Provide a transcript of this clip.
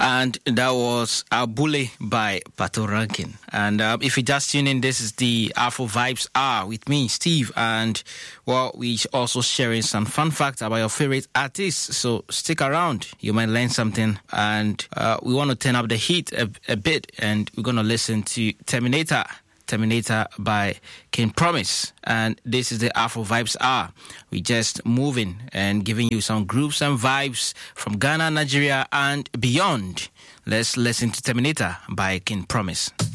And that was Abule by Pato Rankin. And if you just tune in, this is the Afro Vibes Hour with me, Steve. And, well, we also sharing some fun facts about your favorite artists. So stick around. You might learn something. And we want to turn up the heat a bit. And we're going to listen to Terminator by King Promise. And this is the Afro Vibes Hour. We're just moving and giving you some grooves and vibes from Ghana, Nigeria, and beyond. Let's listen to Terminator by King Promise.